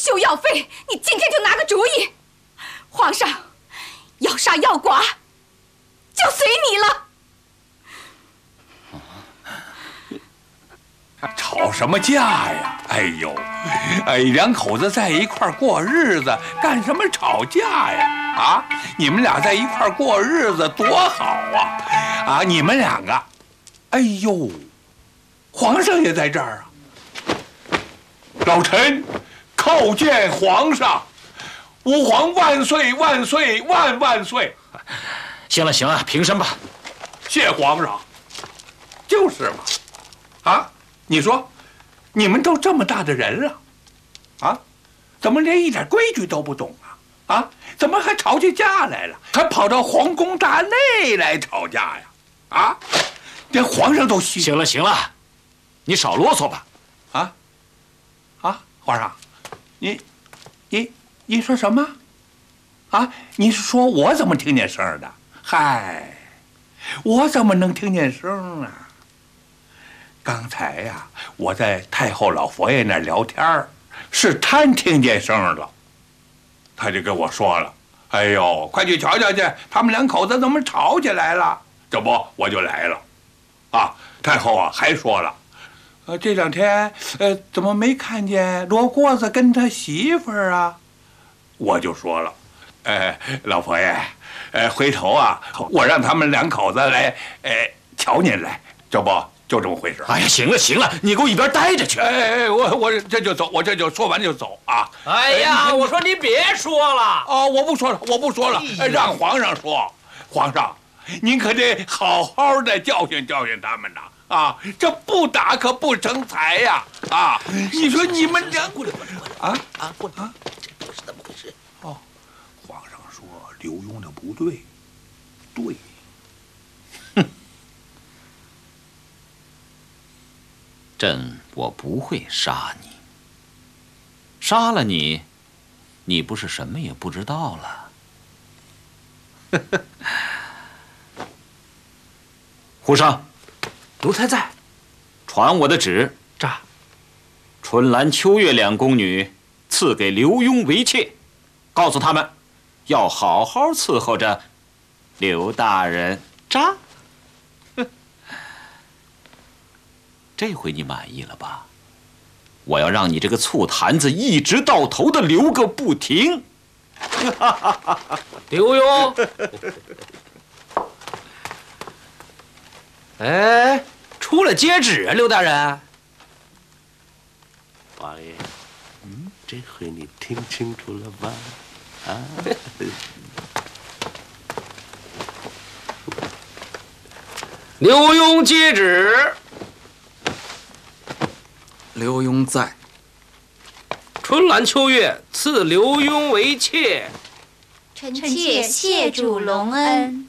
修药费，你今天就拿个主意。皇上要杀要剐，就随你了。 吵什么架呀？哎呦，两口子在一块过日子，干什么吵架呀？啊，你们俩在一块过日子多好啊！啊，你们两个，哎呦，皇上也在这儿啊！老臣叩见皇上，吾皇万岁万岁万万岁！ 行了行了，平身吧。 谢皇上。就是嘛，啊。你说，你们都这么大的人了，啊，怎么连一点规矩都不懂啊？啊，怎么还吵起架来了？还跑到皇宫大内来吵架呀？啊，连皇上都行了行了，你少啰嗦吧。 皇上，你说什么？啊，你是说我怎么听见声的？嗨，我怎么能听见声啊？刚才呀，我在太后老佛爷那儿聊天，是他听见声了，他就跟我说了：“哎呦，快去瞧瞧去，他们两口子怎么吵起来了？”这不，我就来了。啊，太后啊，还说了，这两天怎么没看见罗锅子跟他媳妇儿啊？我就说了，老佛爷，回头啊，我让他们两口子来，瞧您来，这不。就这么回事。 哎呀，行了行了，你给我一边待着去。 我这就走，我这就说完就走啊。 哎呀，我说你别说了。 哦，我不说了，我不说了，让皇上说。皇上，您可得好好的教训教训他们呐！啊，这不打可不成才呀！啊，你说你们俩过来啊，过来啊！这是怎么回事？哦，皇上说刘墉的不对，对。 朕我不会杀你，杀了你，你不是什么也不知道了。胡商， 奴才在。 传我的旨， 诈。 春兰、秋月两宫女赐给刘墉为妾，告诉他们要好好伺候着刘大人。诈。这回你满意了吧？我要让你这个醋坛子一直到头的流个不停。 刘墉，哎，出了接旨啊，刘大人。 王爷，这回你听清楚了吧？啊！ 刘墉接旨。 刘墉在。 春兰秋月赐刘墉为妾。 臣妾谢主隆恩。